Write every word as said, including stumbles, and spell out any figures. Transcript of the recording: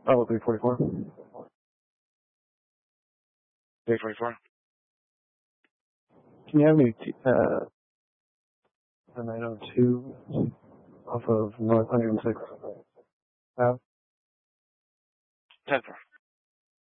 Oh, three forty-four. three forty-four. Can you have me, t- uh, nine oh two off of North one hundred six? Uh, ten four.